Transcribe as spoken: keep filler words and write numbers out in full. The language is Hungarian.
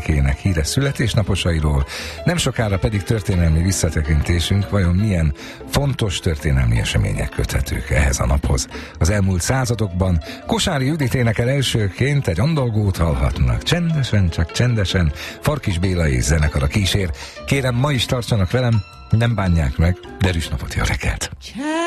Erzsékének híres születésnaposairól, nem sokára pedig történelmi visszatekintésünk, vajon milyen fontos történelmi események köthetők ehhez a naphoz. Az elmúlt századokban Kosáry Judit énekel elsőként, egy andalgót hallhatnak. Csendesen, csak csendesen, Farkis Béla és zenekara kísér. Kérem, ma is tartsanak velem, nem bánják meg, derűs napot, jó reggelt!